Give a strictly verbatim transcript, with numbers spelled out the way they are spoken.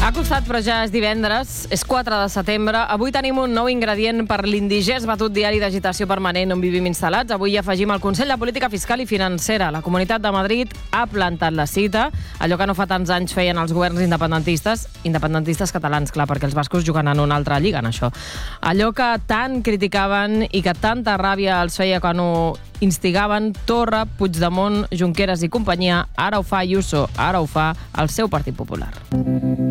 Ha costat, però ja és divendres, és quatre de setembre. Avui tenim un nou ingredient per l'indigest batut diari d'agitació permanent on vivim instal·lats. Avui hi afegim el Consell de Política Fiscal i Financera. La Comunitat de Madrid ha plantat la cita, allò que no fa tants anys feien els governs independentistes, independentistes catalans, clar, perquè els bascos juguen en una altra lliga, en això. Allò que tant criticaven i que tanta ràbia els feia quan ho instigaven Torra, Puigdemont, Junqueras i companyia, ara ho fa Ayuso, ara ho fa el seu Partit Popular.